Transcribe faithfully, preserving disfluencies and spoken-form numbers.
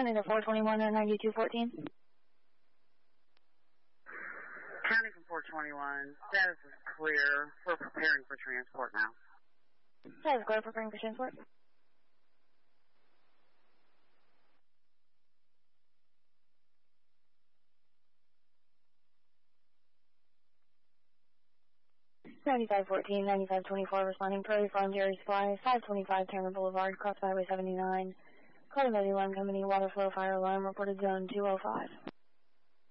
Sending to four twenty-one and ninety-two fourteen. County from four twenty-one, status is clear. We're preparing for transport now. Status is clear, preparing for transport. ninety-five fourteen, ninety-five twenty-four, responding Prairie Farm Dairy Supply, five twenty-five Tanner Boulevard, Cross Highway seventy-nine. Call ninety-one Company, water flow, fire alarm, reported zone two oh five.